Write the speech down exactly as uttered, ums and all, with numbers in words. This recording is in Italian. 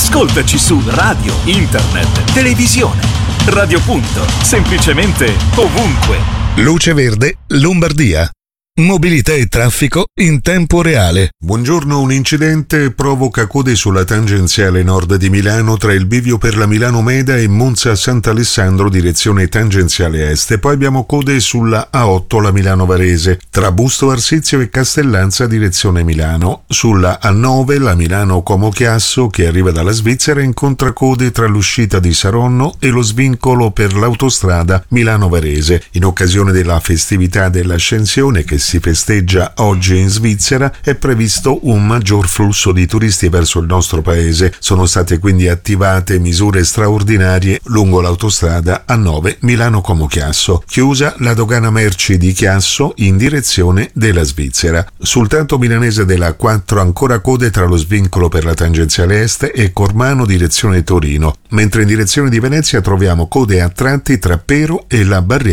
Ascoltaci su radio, internet, televisione. Radio Punto, semplicemente ovunque. Luce Verde, Lombardia. Mobilità e traffico in tempo reale. Buongiorno, un incidente provoca code sulla tangenziale nord di Milano tra il bivio per la Milano Meda e Monza Sant'Alessandro direzione tangenziale est. E poi abbiamo code sulla A otto la Milano Varese tra Busto Arsizio e Castellanza direzione Milano. Sulla A nove la Milano Como Chiasso che arriva dalla Svizzera incontra code tra l'uscita di Saronno e lo svincolo per l'autostrada Milano Varese. In occasione della festività dell'Ascensione che si festeggia oggi in Svizzera è previsto un maggior flusso di turisti verso il nostro paese. Sono state quindi attivate misure straordinarie lungo l'autostrada A nove Milano Como Chiasso. Chiusa la dogana merci di Chiasso in direzione della Svizzera. Sul tratto milanese della A quattro ancora code tra lo svincolo per la tangenziale est e Cormano direzione Torino, mentre in direzione di Venezia troviamo code a tratti tra Pero e la barriera